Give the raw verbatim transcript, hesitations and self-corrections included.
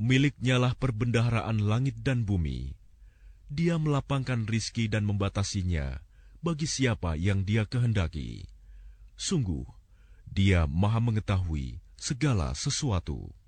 Miliknyalah perbendaharaan langit dan bumi. Dia melapangkan rizki dan membatasinya bagi siapa yang Dia kehendaki. Sungguh, Dia Maha Mengetahui segala sesuatu.